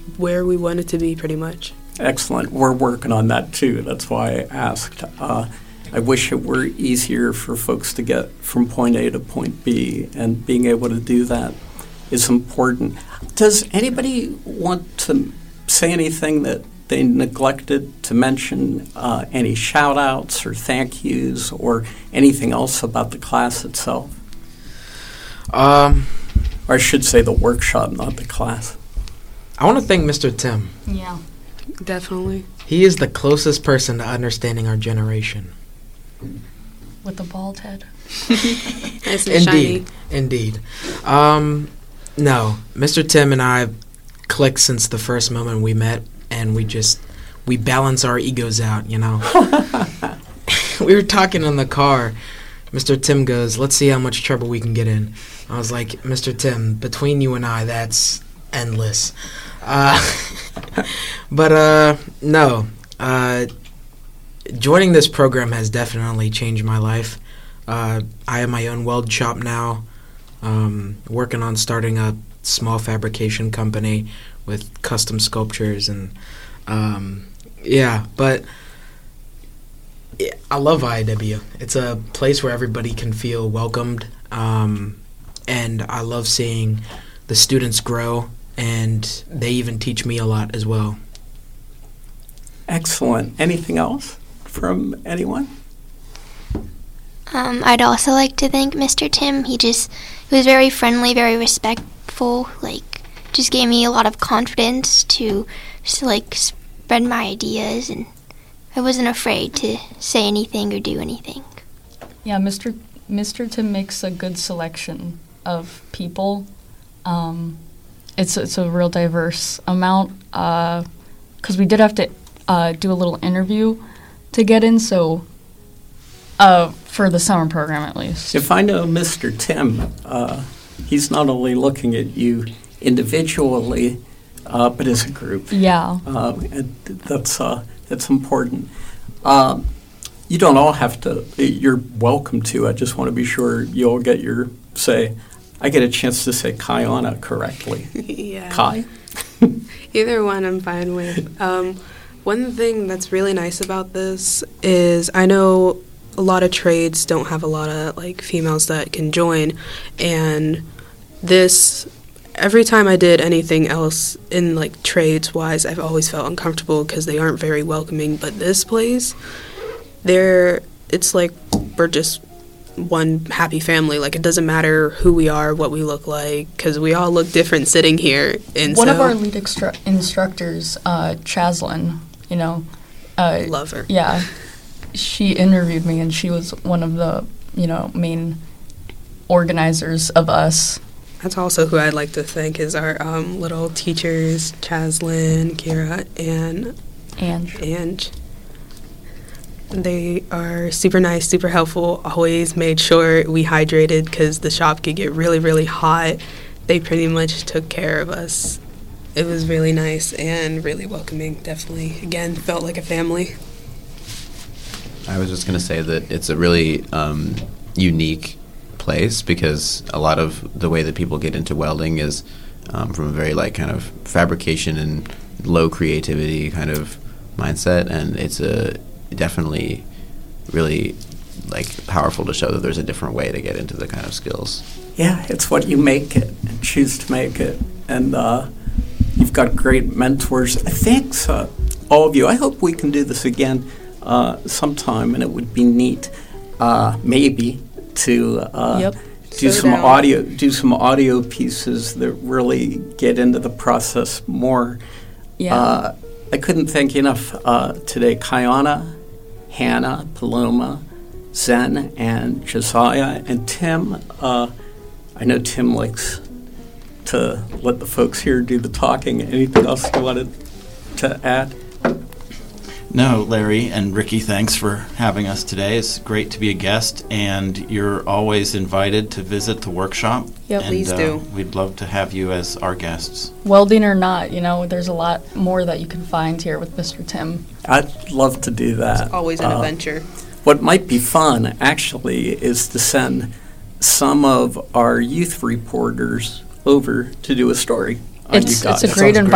where we want it to be, pretty much. Excellent. We're working on that, too. That's why I asked. I wish it were easier for folks to get from point A to point B, and being able to do that is important. Does anybody want to say anything that they neglected to mention, any shout-outs or thank yous or anything else about the class itself? Or I should say the workshop, not the class. I want to thank Mr. Tim. Yeah. Definitely. He is the closest person to understanding our generation. With the bald head. Nice and shiny. Indeed. No, Mr. Tim and I clicked since the first moment we met, and we balance our egos out, you know. We were talking in the car. Mr. Tim goes, "Let's see how much trouble we can get in." I was like, "Mr. Tim, between you and I, that's endless." But no. Joining this program has definitely changed my life. I have my own weld shop now, working on starting a small fabrication company with custom sculptures, and but I love IIW. It's a place where everybody can feel welcomed, and I love seeing the students grow, and they even teach me a lot as well. Excellent. Anything else from anyone? I'd also like to thank Mr. Tim. He was very friendly, very respectful, just gave me a lot of confidence to spread my ideas, and I wasn't afraid to say anything or do anything. Yeah, Mr. Tim makes a good selection of people. It's a real diverse amount, because we did have to do a little interview to get in, so for the summer program at least. If I know Mr. Tim, he's not only looking at you individually, but as a group. Yeah. And that's important. You don't all have to. You're welcome to. I just want to be sure you all get your say. I get a chance to say Kayana correctly. Yeah. Kai? Either one I'm fine with. One thing that's really nice about this is I know a lot of trades don't have a lot of females that can join, and this, every time I did anything else in trades wise, I've always felt uncomfortable because they aren't very welcoming. But this place, it's like we're just one happy family. It doesn't matter who we are, what we look like, because we all look different sitting here. And one of our lead instructors, Chaslin, love her. Yeah, she interviewed me, and she was one of the main organizers of us. That's also who I'd like to thank is our little teachers, Chaslin, Kira, and Ange. They are super nice, super helpful, always made sure we hydrated because the shop could get really, really hot. They pretty much took care of us. It was really nice and really welcoming, definitely. Again, felt like a family. I was just going to say that it's a really unique place because a lot of the way that people get into welding is from a very kind of fabrication and low creativity kind of mindset, and it's definitely really powerful to show that there's a different way to get into the kind of skills. Yeah, it's what you make it and choose to make it, and you've got great mentors. Thanks, all of you. I hope we can do this again sometime, and it would be neat, maybe, to do some audio pieces that really get into the process more. Yeah. I couldn't thank you enough today. Kayana, Hannah, Paloma, Zen, and Josiah, and Tim. I know Tim likes to let the folks here do the talking. Anything else you wanted to add? No, Larry and Ricky, thanks for having us today. It's great to be a guest, and you're always invited to visit the workshop. Yeah, please do. We'd love to have you as our guests. Welding or not, there's a lot more that you can find here with Mr. Tim. I'd love to do that. It's always an adventure. What might be fun, actually, is to send some of our youth reporters over to do a story on you guys. It's a great environment.